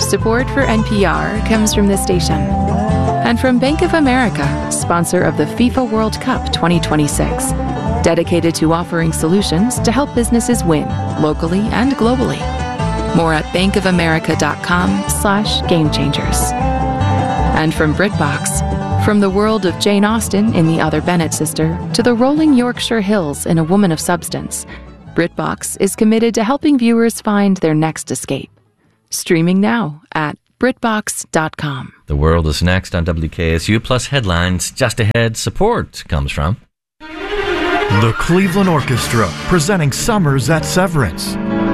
Support for NPR comes from this station and from Bank of America, sponsor of the FIFA World Cup 2026, dedicated to offering solutions to help businesses win locally and globally. More at bankofamerica.com/gamechangers. And from BritBox, from the world of Jane Austen in The Other Bennett Sister to the rolling Yorkshire Hills in A Woman of Substance, BritBox is committed to helping viewers find their next escape. Streaming now at BritBox.com. The World is next on WKSU, plus headlines just ahead. Support comes from the Cleveland Orchestra, presenting Summers at Severance.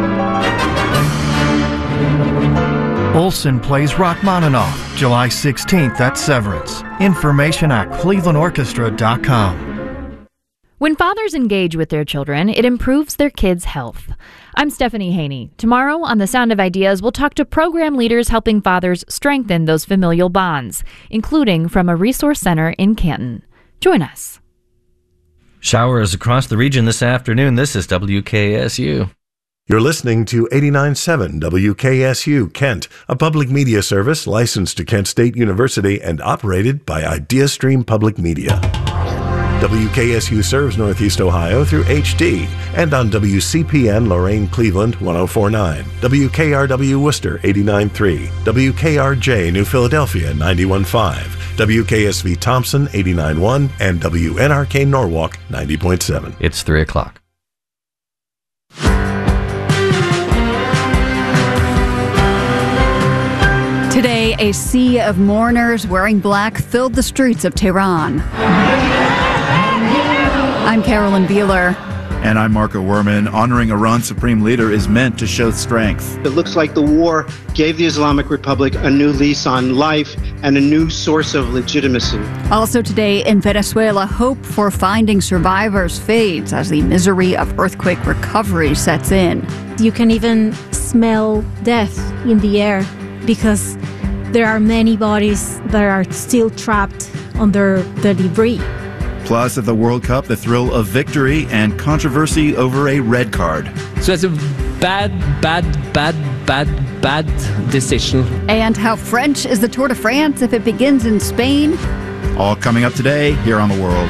Olsen plays Rachmaninoff, July 16th at Severance. Information at clevelandorchestra.com. When fathers engage with their children, it improves their kids' health. I'm Stephanie Haney. Tomorrow on The Sound of Ideas, we'll talk to program leaders helping fathers strengthen those familial bonds, including from a resource center in Canton. Join us. Showers across the region this afternoon. This is WKSU. You're listening to 89.7 WKSU Kent, a public media service licensed to Kent State University and operated by IdeaStream Public Media. WKSU serves Northeast Ohio through HD and on WCPN Lorain Cleveland 104.9, WKRW Worcester 89.3, WKRJ New Philadelphia 91.5, WKSV Thompson 89.1, and WNRK Norwalk 90.7. It's 3 o'clock. Today, a sea of mourners wearing black filled the streets of Tehran. I'm Carolyn Beeler. And I'm Marco Werman. Honoring Iran's supreme leader is meant to show strength. It looks like the war gave the Islamic Republic a new lease on life and a new source of legitimacy. Also today in Venezuela, hope for finding survivors fades as the misery of earthquake recovery sets in. You can even smell death in the air because there are many bodies that are still trapped under the debris. Plus, at the World Cup, the thrill of victory and controversy over a red card. So it's a bad decision. And how French is the Tour de France if it begins in Spain. All coming up today here on The World.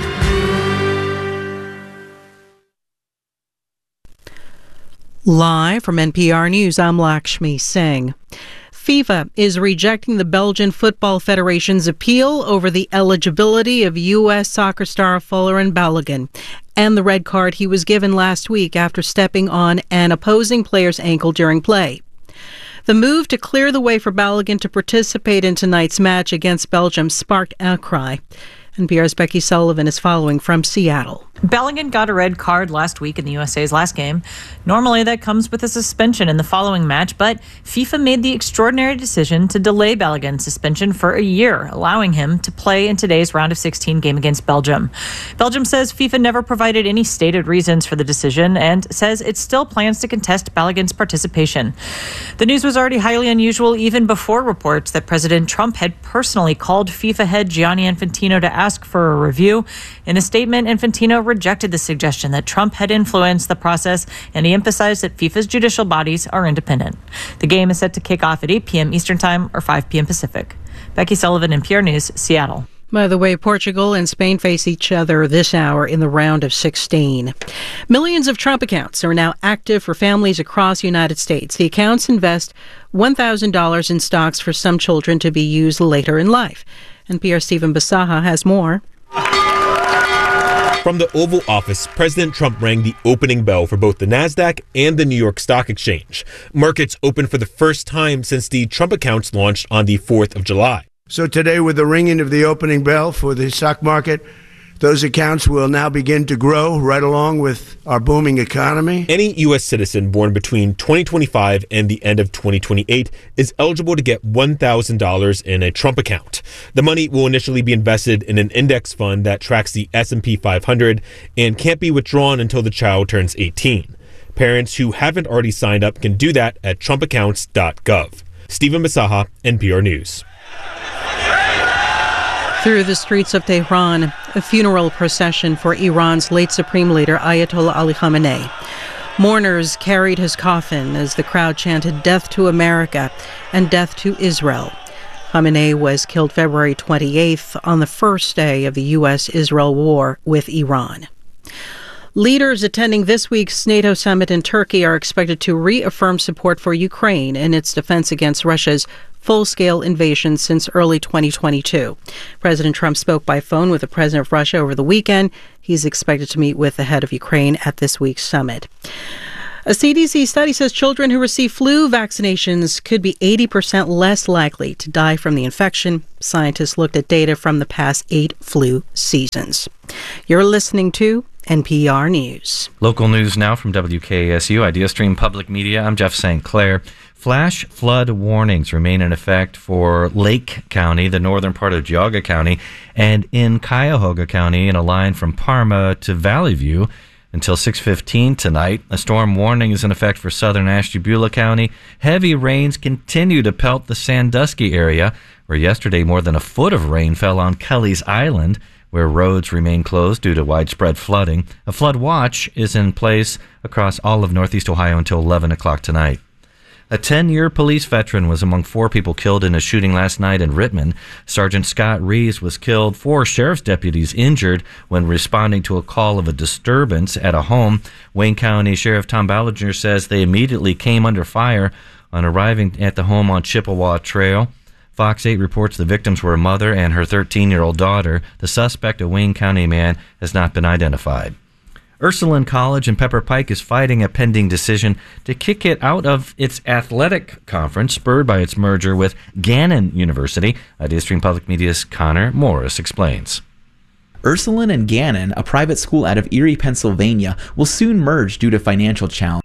Live from NPR News, I'm Lakshmi Singh. FIFA is rejecting the Belgian Football Federation's appeal over the eligibility of U.S. soccer star Folarin Balogun and the red card he was given last week after stepping on an opposing player's ankle during play. The move to clear the way for Balogun to participate in tonight's match against Belgium sparked outcry. NPR's Becky Sullivan is following from Seattle. Balogun got a red card last week in the USA's last game. Normally, that comes with a suspension in the following match, but FIFA made the extraordinary decision to delay Balogun's suspension for a year, allowing him to play in today's round of 16 game against Belgium. Belgium says FIFA never provided any stated reasons for the decision and says it still plans to contest Balogun's participation. The news was already highly unusual even before reports that President Trump had personally called FIFA head Gianni Infantino to ask for a review. In a statement, Infantino rejected the suggestion that Trump had influenced the process, and he emphasized that FIFA's judicial bodies are independent. The game is set to kick off at 8 p.m. Eastern Time or 5 p.m. Pacific. Becky Sullivan, NPR News, Seattle. By the way, Portugal and Spain face each other this hour in the round of 16. Millions of Trump accounts are now active for families across the United States. The accounts invest $1,000 in stocks for some children to be used later in life. NPR's Stephen Basaha has more. From the Oval Office, President Trump rang the opening bell for both the NASDAQ and the New York Stock Exchange. Markets opened for the first time since the Trump accounts launched on the 4th of July. So today, with the ringing of the opening bell for the stock market, those accounts will now begin to grow right along with our booming economy. Any U.S. citizen born between 2025 and the end of 2028 is eligible to get $1,000 in a Trump account. The money will initially be invested in an index fund that tracks the S&P 500 and can't be withdrawn until the child turns 18. Parents who haven't already signed up can do that at trumpaccounts.gov. Stephen Basaha, NPR News. Through the streets of Tehran, a funeral procession for Iran's late supreme leader, Ayatollah Ali Khamenei. Mourners carried his coffin as the crowd chanted "Death to America" and "Death to Israel." Khamenei was killed February 28th on the first day of the U.S.-Israel war with Iran. Leaders attending this week's NATO summit in Turkey are expected to reaffirm support for Ukraine in its defense against Russia's full-scale invasion since early 2022. President Trump spoke by phone with the president of Russia over the weekend. He's expected to meet with the head of Ukraine at this week's summit. A CDC study says children who receive flu vaccinations could be 80% less likely to die from the infection. Scientists looked at data from the past 8 flu seasons. You're listening to NPR News. Local news now from WKSU, IdeaStream Public Media. I'm Jeff St. Clair. Flash flood warnings remain in effect for Lake County, the northern part of Geauga County, and in Cuyahoga County in a line from Parma to Valley View until 6:15 tonight. A storm warning is in effect for southern Ashtabula County. Heavy rains continue to pelt the Sandusky area, where yesterday more than a foot of rain fell on Kelly's Island, where roads remain closed due to widespread flooding. A flood watch is in place across all of northeast Ohio until 11 o'clock tonight. A 10-year police veteran was among 4 people killed in a shooting last night in Rittman. Sergeant Scott Reeves was killed, 4 sheriff's deputies injured when responding to a call of a disturbance at a home. Wayne County Sheriff Tom Ballinger says they immediately came under fire on arriving at the home on Chippewa Trail. Fox 8 reports the victims were a mother and her 13-year-old daughter. The suspect, a Wayne County man, has not been identified. Ursuline College in Pepper Pike is fighting a pending decision to kick it out of its athletic conference, spurred by its merger with Gannon University. IdeaStream Public Media's Connor Morris explains. Ursuline and Gannon, a private school out of Erie, Pennsylvania, will soon merge due to financial challenges.